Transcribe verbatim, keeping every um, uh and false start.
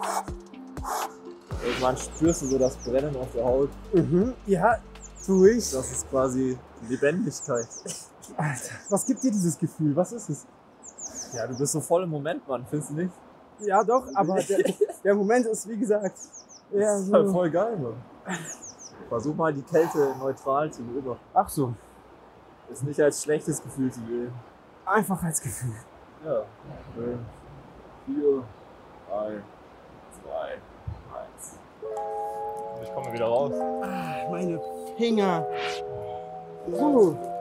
Irgendwann spürst du so das Brennen auf der Haut. Mhm. Ja, tu ich. Das ist quasi Lebendigkeit. Alter, was gibt dir dieses Gefühl? Was ist es? Ja, du bist so voll im Moment, Mann, findest du nicht? Ja, doch, aber der, der Moment ist, wie gesagt, eher Das ist halt so. voll geil, Mann. Versuch mal die Kälte neutral zu beobachten. Ach so, Ist nicht als schlechtes Gefühl zu sehen. Einfachheitsgefühl. Ja. fünf, vier, drei, zwei, eins. Ich komme wieder raus. Ah, meine Finger. So.